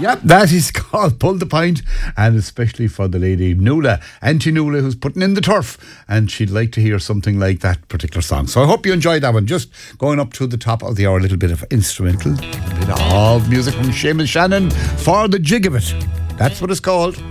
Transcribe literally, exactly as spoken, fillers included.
Yep, that is called Pull the Pint, and especially for the lady Nuala, Auntie Nuala, who's putting in the turf, and she'd like to hear something like that particular song. So I hope you enjoyed that one. Just going up to the top of the hour, a little bit of instrumental, a little bit of music from Seamus Shannon for the jig of it. That's what it's called.